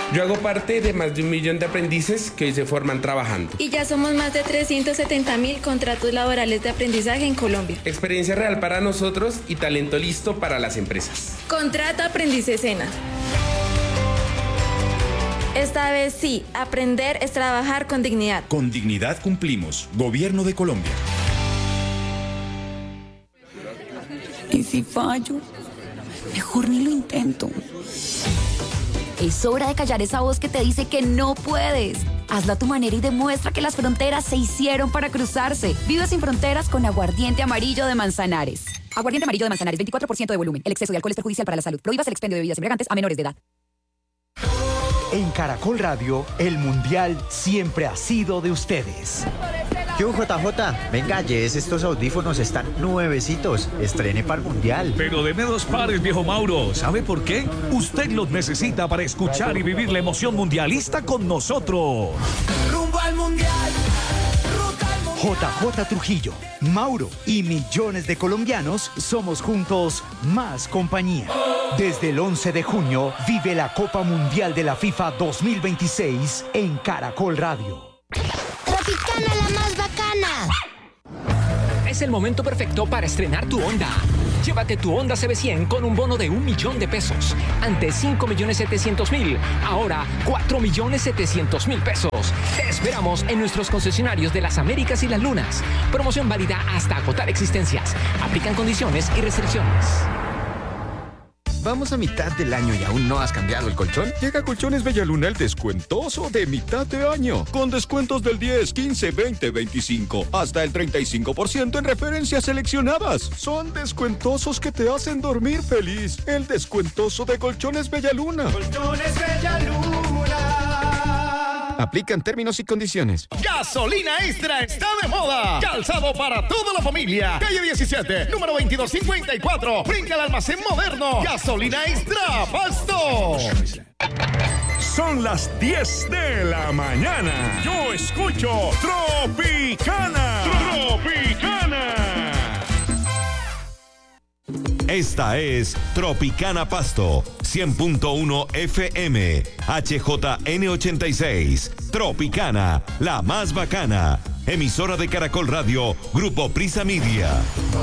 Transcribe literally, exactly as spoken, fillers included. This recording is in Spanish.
Yo hago parte de más de un millón de aprendices que hoy se forman trabajando. Y ya somos más de trescientos setenta mil contratos laborales de aprendizaje en Colombia. Experiencia real para nosotros y talento listo para las empresas. Contrato Aprendiz Sena. Esta vez sí, aprender es trabajar con dignidad. Con dignidad cumplimos. Gobierno de Colombia. ¿Y si fallo? Mejor ni lo intento. Es hora de callar esa voz que te dice que no puedes. Hazlo a tu manera y demuestra que las fronteras se hicieron para cruzarse. Vive sin fronteras con Aguardiente Amarillo de Manzanares. Aguardiente Amarillo de Manzanares, veinticuatro por ciento de volumen. El exceso de alcohol es perjudicial para la salud. Prohíbas el expendio de bebidas embriagantes a menores de edad. En Caracol Radio, el Mundial siempre ha sido de ustedes. Yo, J J, venga, llévese estos audífonos, están nuevecitos. Estrene para el Mundial. Pero deme dos pares, viejo Mauro. ¿Sabe por qué? Usted los necesita para escuchar y vivir la emoción mundialista con nosotros. Rumbo al Mundial. J J Trujillo, Mauro y millones de colombianos somos juntos más compañía. Desde el once de junio vive la Copa Mundial de la FIFA dos mil veintiséis en Caracol Radio. Tropicana, la más bacana. Es el momento perfecto para estrenar tu Honda. Llévate tu Honda C B cien con un bono de un millón de pesos. Antes cinco millones setecientos mil, ahora cuatro millones setecientos mil pesos. Te esperamos en nuestros concesionarios de las Américas y las Lunas. Promoción válida hasta agotar existencias. Aplican condiciones y restricciones. ¿Vamos a mitad del año y aún no has cambiado el colchón? Llega a Colchones Bellaluna el descuentoso de mitad de año. Con descuentos del diez, quince, veinte, veinticinco, hasta el treinta y cinco por ciento en referencias seleccionadas. Son descuentosos que te hacen dormir feliz. El descuentoso de Colchones Bellaluna. Colchones Bellaluna. Aplican términos y condiciones. Gasolina Extra está de moda. Calzado para toda la familia. Calle diecisiete, número veintidós cincuenta y cuatro. Brinca al almacén moderno. Gasolina Extra, Pasto. Son las diez de la mañana. Yo escucho Tropicana. Tropicana. Esta es Tropicana Pasto, cien punto uno F M, H J N ochenta y seis. Tropicana, la más bacana. Emisora de Caracol Radio, Grupo Prisa Media.